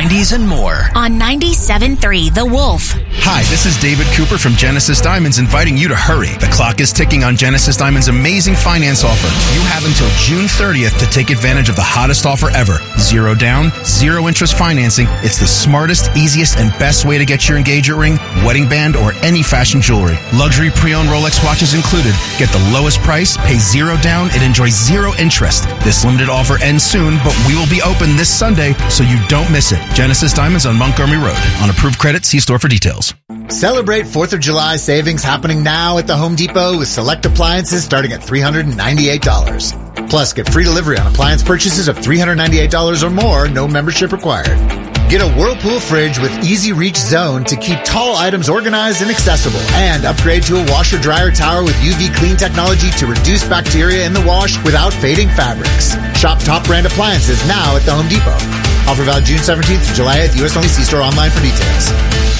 90s, and more. On 97.3 The Wolf. Hi, this is David Cooper from Genesis Diamonds inviting you to hurry. The clock is ticking on Genesis Diamonds' amazing finance offer. You have until June 30th to take advantage of the hottest offer ever. 0 down, 0 interest financing. It's the smartest, easiest, and best way to get your engagement ring, wedding band, or any fashion jewelry. Luxury pre-owned Rolex watches included. Get the lowest price, pay 0 down, and enjoy 0 interest. This limited offer ends soon, but we will be open this Sunday, so you don't miss it. Genesis Diamonds on Montgomery Road. On approved credit, see store for details. Celebrate 4th of July savings happening now at the Home Depot with select appliances starting at $398. Plus, get free delivery on appliance purchases of $398 or more, no membership required. Get a Whirlpool fridge with Easy Reach Zone to keep tall items organized and accessible. And upgrade to a washer-dryer tower with UV clean technology to reduce bacteria in the wash without fading fabrics. Shop top brand appliances now at the Home Depot. Offer valid June 17th to July 8th. U.S. only. See store online for details.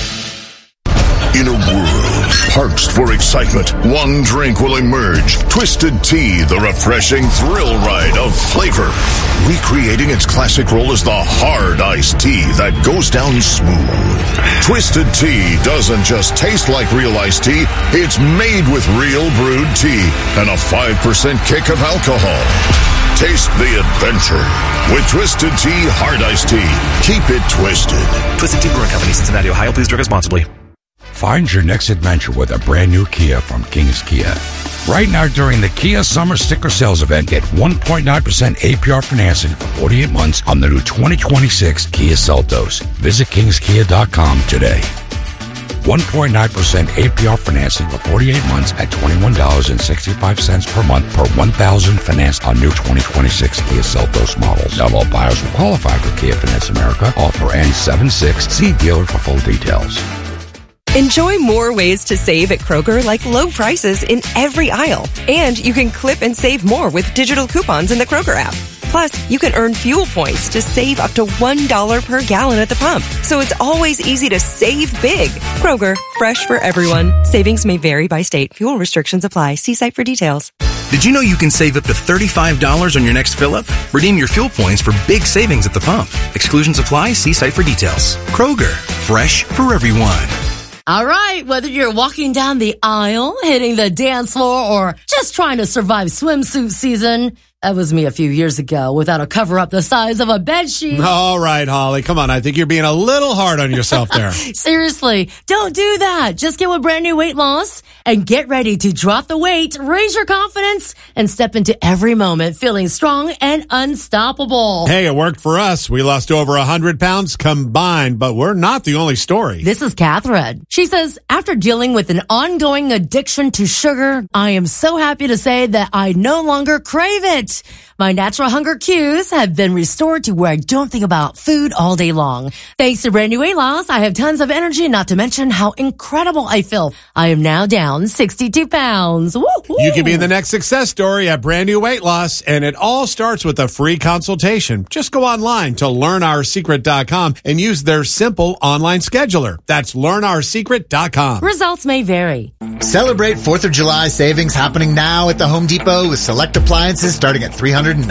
In a world parched for excitement, one drink will emerge. Twisted Tea, the refreshing thrill ride of flavor. Recreating its classic role as the hard iced tea that goes down smooth. Twisted Tea doesn't just taste like real iced tea, it's made with real brewed tea and a 5% kick of alcohol. Taste the adventure with Twisted Tea Hard Iced Tea. Keep it twisted. Twisted Tea Brewing Company, Cincinnati, Ohio. Please drink responsibly. Find your next adventure with a brand new Kia from Kings Kia. Right now during the Kia Summer Sticker Sales Event, get 1.9% APR financing for 48 months on the new 2026 Kia Seltos. Visit kingskia.com today. 1.9% APR financing for 48 months at $21.65 per month per 1,000 financed on new 2026 Kia Seltos models. Not all buyers will qualify for Kia Finance America. Offer ends 7/6. See dealer for full details. Enjoy more ways to save at Kroger, like low prices in every aisle. And you can clip and save more with digital coupons in the Kroger app. Plus, you can earn fuel points to save up to $1 per gallon at the pump. So it's always easy to save big. Kroger, fresh for everyone. Savings may vary by state. Fuel restrictions apply. See site for details. Did you know you can save up to $35 on your next fill-up? Redeem your fuel points for big savings at the pump. Exclusions apply. See site for details. Kroger, fresh for everyone. All right, whether you're walking down the aisle, hitting the dance floor, or just trying to survive swimsuit season, that was me a few years ago without a cover-up the size of a bedsheet. All right, Holly, come on. I think you're being a little hard on yourself there. Seriously, don't do that. Just get with brand new weight loss and get ready to drop the weight, raise your confidence, and step into every moment feeling strong and unstoppable. Hey, it worked for us. We lost over 100 pounds combined, but we're not the only story. This is Catherine. She says, after dealing with an ongoing addiction to sugar, I am so happy to say that I no longer crave it. My natural hunger cues have been restored to where I don't think about food all day long. Thanks to brand new weight loss, I have tons of energy, not to mention how incredible I feel. I am now down 62 pounds. Woo-hoo. You can be the next success story at Brand New Weight Loss, and it all starts with a free consultation. Just go online to learnoursecret.com and use their simple online scheduler. That's learnoursecret.com. Results may vary. Celebrate 4th of July savings happening now at the Home Depot with select appliances starting at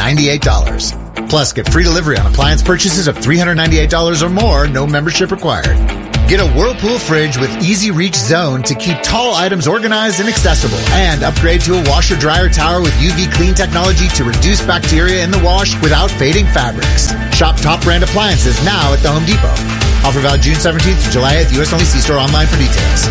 $398. Plus, get free delivery on appliance purchases of $398 or more, no membership required. Get a Whirlpool fridge with Easy Reach Zone to keep tall items organized and accessible. And upgrade to a washer-dryer tower with UV clean technology to reduce bacteria in the wash without fading fabrics. Shop top brand appliances now at the Home Depot. Offer valid June 17th to July 8th. U.S. only. See store online for details.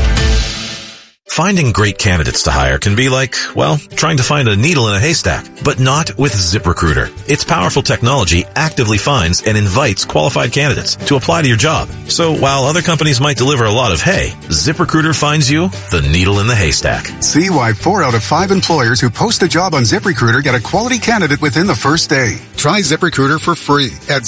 Finding great candidates to hire can be like, well, trying to find a needle in a haystack, but not with ZipRecruiter. Its powerful technology actively finds and invites qualified candidates to apply to your job. So while other companies might deliver a lot of hay, ZipRecruiter finds you the needle in the haystack. See why 4 out of 5 employers who post a job on ZipRecruiter get a quality candidate within the first day. Try ZipRecruiter for free at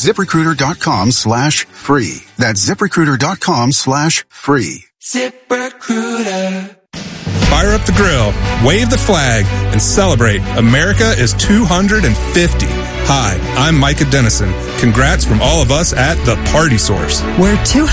ZipRecruiter.com/free. That's ZipRecruiter.com/free. ZipRecruiter. Fire up the grill, wave the flag, and celebrate. America is 250. Hi, I'm Micah Dennison. Congrats from all of us at The Party Source. We're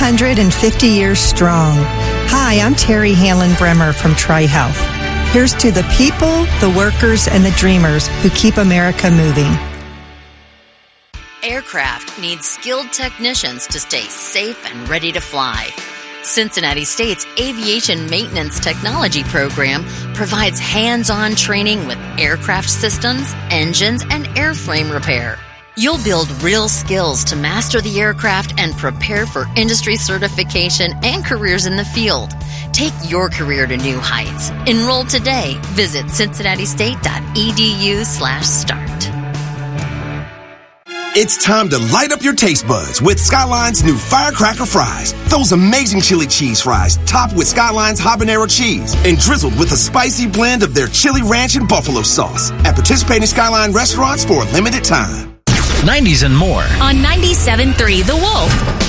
250 years strong. Hi, I'm Terry Hanlon-Bremer from TriHealth. Here's to the people, the workers, and the dreamers who keep America moving. aircraft need skilled technicians to stay safe and ready to fly. Cincinnati State's Aviation Maintenance Technology Program provides hands-on training with aircraft systems, engines, and airframe repair. You'll build real skills to master the aircraft and prepare for industry certification and careers in the field. Take your career to new heights. Enroll today. Visit cincinnatistate.edu/start. It's time to light up your taste buds with Skyline's new Firecracker Fries. Those amazing chili cheese fries topped with Skyline's habanero cheese and drizzled with a spicy blend of their chili ranch and buffalo sauce at participating Skyline restaurants for a limited time. 90s and more on 97.3 The Wolf.